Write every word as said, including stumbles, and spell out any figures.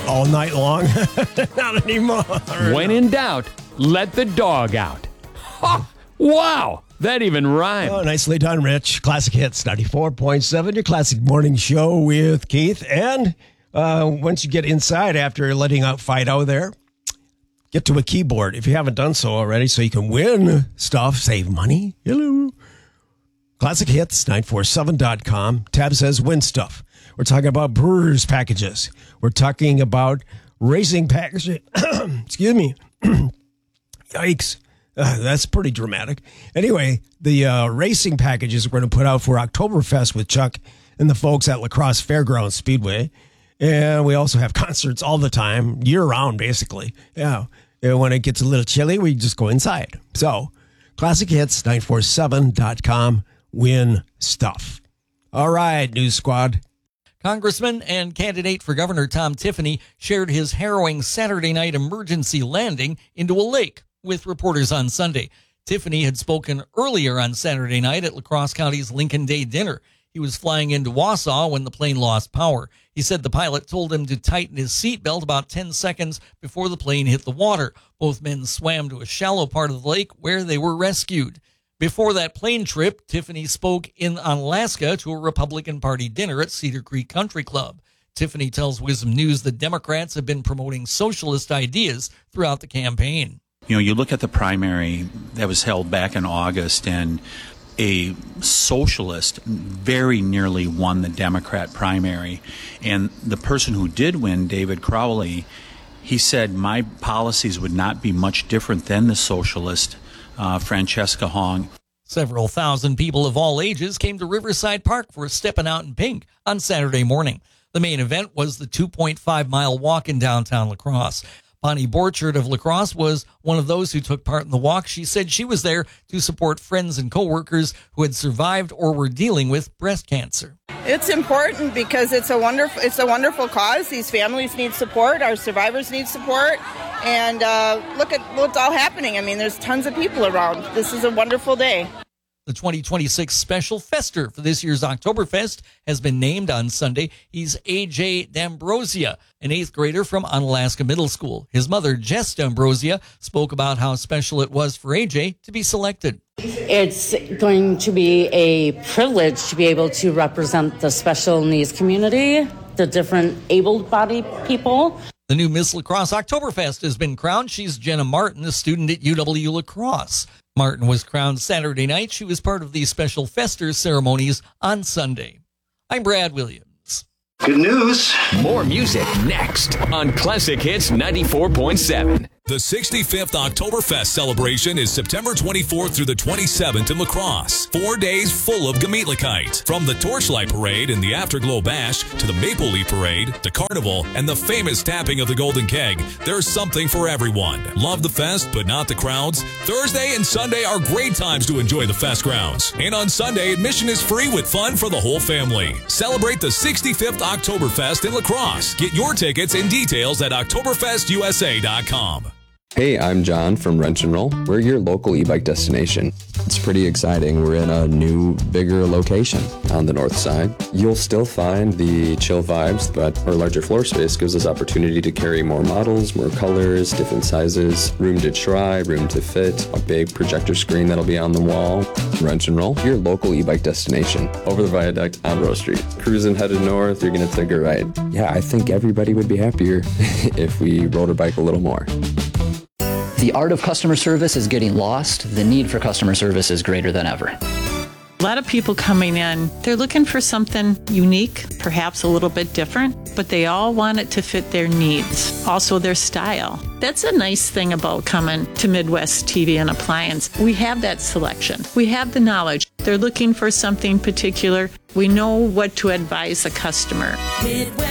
all night long? Not anymore. When in doubt, let the dog out. Ha! Wow, that even rhymed. Oh, nicely done, Rich. Classic Hits ninety-four point seven, your classic morning show with Keith. And uh, once you get inside after letting out Fido there, get to a keyboard if you haven't done so already so you can win stuff, save money. Hello. Classic Hits nine four seven dot com. Tab says win stuff. We're talking about Brewers packages. We're talking about racing packages. Excuse me. Yikes. Uh, that's pretty dramatic. Anyway, the uh, racing packages we're going to put out for Oktoberfest with Chuck and the folks at La Crosse Fairgrounds Speedway. And we also have concerts all the time, year-round, basically. Yeah. And when it gets a little chilly, we just go inside. So, Classic Hits nine four seven dot com. Win stuff. All right, News Squad. Congressman and candidate for governor Tom Tiffany shared his harrowing Saturday night emergency landing into a lake with reporters on Sunday. Tiffany had spoken earlier on Saturday night at La Crosse County's Lincoln Day dinner. He was flying into Wausau when the plane lost power. He said the pilot told him to tighten his seatbelt about ten seconds before the plane hit the water. Both men swam to a shallow part of the lake where they were rescued. Before that plane trip, Tiffany spoke in Alaska to a Republican Party dinner at Cedar Creek Country Club. Tiffany tells Wisdom News the Democrats have been promoting socialist ideas throughout the campaign. You know, you look at the primary that was held back in August, and a socialist very nearly won the Democrat primary. And the person who did win, David Crowley, he said my policies would not be much different than the socialist Uh, Francesca Hong. Several thousand people of all ages came to Riverside Park for Steppin' Out in Pink on Saturday morning. The main event was the two point five mile walk in downtown La Crosse. Bonnie Borchard of La Crosse was one of those who took part in the walk. She said she was there to support friends and coworkers who had survived or were dealing with breast cancer. It's important because it's a wonderful it's a wonderful cause. These families need support. Our survivors need support. And uh, look at what's all happening. I mean, there's tons of people around. This is a wonderful day. The twenty twenty-six Special Fester for this year's Oktoberfest has been named on Sunday. He's A J D'Ambrosia, an eighth grader from Onalaska Middle School. His mother, Jess D'Ambrosia, spoke about how special it was for A J to be selected. It's going to be a privilege to be able to represent the special needs community, the different able-bodied people. The new Miss La Crosse Oktoberfest has been crowned. She's Jenna Martin, a student at U W La Crosse. Martin was crowned Saturday night. She was part of the Special Fester ceremonies on Sunday. I'm Brad Williams. Good news. More music next on Classic Hits ninety-four point seven. The sixty-fifth Oktoberfest celebration is September twenty-fourth through the twenty-seventh in La Crosse. Four days full of Gemütlichkeit. From the Torchlight Parade and the Afterglow Bash to the Maple Leaf Parade, the Carnival, and the famous tapping of the Golden Keg, there's something for everyone. Love the fest, but not the crowds? Thursday and Sunday are great times to enjoy the fest grounds. And on Sunday, admission is free with fun for the whole family. Celebrate the sixty-fifth Oktoberfest in La Crosse. Get your tickets and details at Oktoberfest U S A dot com. Hey, I'm John from Wrench and Roll. We're your local e-bike destination. It's pretty exciting. We're in a new, bigger location on the north side. You'll still find the chill vibes, but our larger floor space gives us opportunity to carry more models, more colors, different sizes, room to try, room to fit, a big projector screen that'll be on the wall. Wrench and Roll, your local e-bike destination. Over the viaduct on Rose Street. Cruising headed north, you're going to take a ride. Yeah, I think everybody would be happier if we rode a bike a little more. The art of customer service is getting lost. The need for customer service is greater than ever. A lot of people coming in, they're looking for something unique, perhaps a little bit different, but they all want it to fit their needs, also their style. That's a nice thing about coming to Midwest T V and Appliance. We have that selection. We have the knowledge. They're looking for something particular. We know what to advise the customer.